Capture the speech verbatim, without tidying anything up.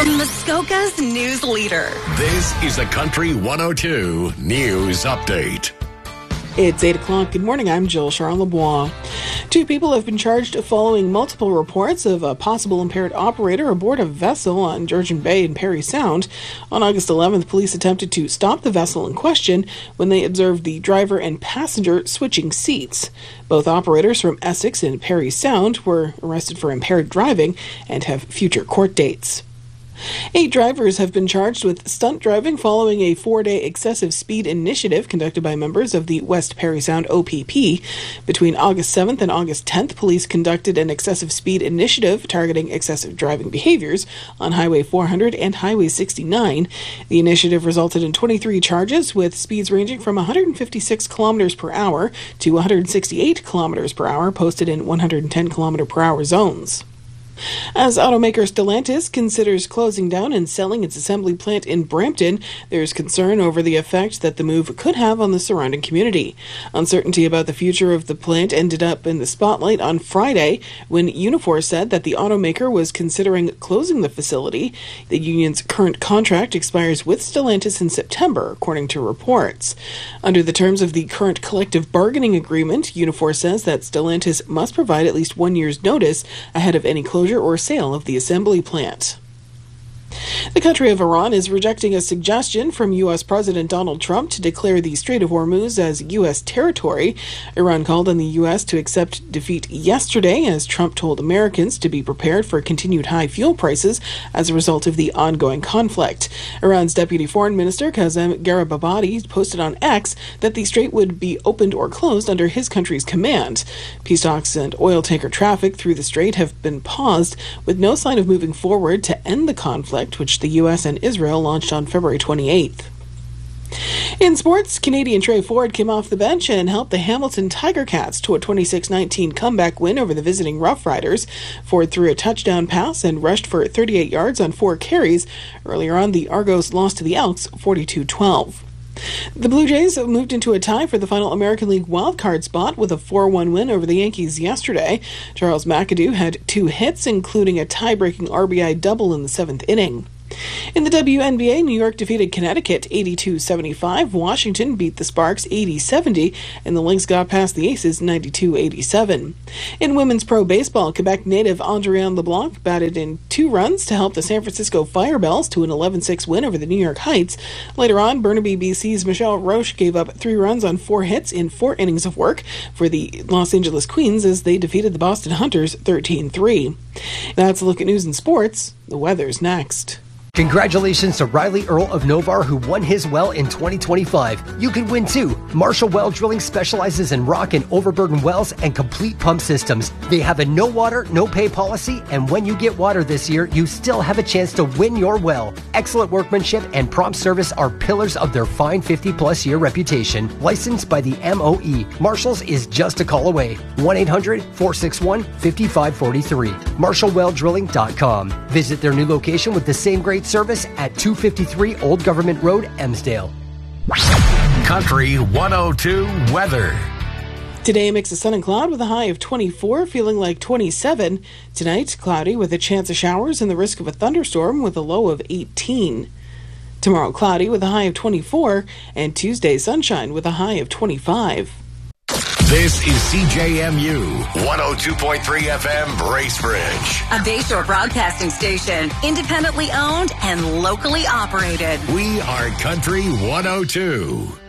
Muskoka's news leader. This is the Country one oh two News Update. It's eight o'clock. Good morning. I'm Jill Charlebois. Two people have been charged following multiple reports of a possible impaired operator aboard a vessel on Georgian Bay in Parry Sound. On August eleventh, police attempted to stop the vessel in question when they observed the driver and passenger switching seats. Both operators from Essex and Parry Sound were arrested for impaired driving and have future court dates. Eight drivers have been charged with stunt driving following a four-day excessive speed initiative conducted by members of the West Parry Sound O P P. Between August seventh and August tenth, police conducted an excessive speed initiative targeting excessive driving behaviors on Highway four hundred and Highway sixty-nine. The initiative resulted in twenty-three charges with speeds ranging from one hundred fifty-six kilometers per hour to one hundred sixty-eight kilometers per hour posted in one hundred ten kilometer per hour zones. As automaker Stellantis considers closing down and selling its assembly plant in Brampton, there is concern over the effect that the move could have on the surrounding community. Uncertainty about the future of the plant ended up in the spotlight on Friday when Unifor said that the automaker was considering closing the facility. The union's current contract expires with Stellantis in September, according to reports. Under the terms of the current collective bargaining agreement, Unifor says that Stellantis must provide at least one year's notice ahead of any closure or sale of the assembly plant. The country of Iran is rejecting a suggestion from U S President Donald Trump to declare the Strait of Hormuz as U S territory. Iran called on the U S to accept defeat yesterday as Trump told Americans to be prepared for continued high fuel prices as a result of the ongoing conflict. Iran's Deputy Foreign Minister Kazem Garibabadi posted on X that the strait would be opened or closed under his country's command. Peace talks and oil tanker traffic through the strait have been paused, with no sign of moving forward to end the conflict, which the U S and Israel launched on February twenty-eighth. In sports, Canadian Trey Ford came off the bench and helped the Hamilton Tiger Cats to a twenty-six nineteen comeback win over the visiting Rough Riders. Ford threw a touchdown pass and rushed for thirty-eight yards on four carries. Earlier on, the Argos lost to the Elks forty-two twelve. The Blue Jays moved into a tie for the final American League wildcard spot with a four one win over the Yankees yesterday. Charles McAdoo had two hits, including a tie-breaking R B I double in the seventh inning. In the W N B A, New York defeated Connecticut eighty-two seventy-five, Washington beat the Sparks eighty seventy, and the Lynx got past the Aces ninety-two eighty-seven. In women's pro baseball, Quebec native Andréane LeBlanc batted in two runs to help the San Francisco Firebells to an eleven six win over the New York Heights. Later on, Burnaby B C's Michelle Roche gave up three runs on four hits in four innings of work for the Los Angeles Queens as they defeated the Boston Hunters thirteen three. That's a look at news and sports. The weather's next. Congratulations to Riley Earl of Novar, who won his well in twenty twenty-five. You could win too. Marshall Well Drilling specializes in rock and overburden wells and complete pump systems. They have a no water, no pay policy, and when you get water this year, you still have a chance to win your well. Excellent workmanship and prompt service are pillars of their fine fifty plus year reputation. Licensed by the M O E, Marshall's is just a call away. one eight hundred, four six one, five five four three. marshall well drilling dot com. Visit their new location with the same great service at two fifty-three Old Government Road, Emsdale. Country one oh two weather. Today, a mix of sun and cloud with a high of twenty-four, feeling like twenty-seven. Tonight, cloudy with a chance of showers and the risk of a thunderstorm with a low of eighteen. Tomorrow, cloudy with a high of twenty-four, and Tuesday, sunshine with a high of twenty-five. This is C J M U one oh two point three F M Bracebridge. A Bayshore broadcasting station, independently owned and locally operated. We are Country one oh two.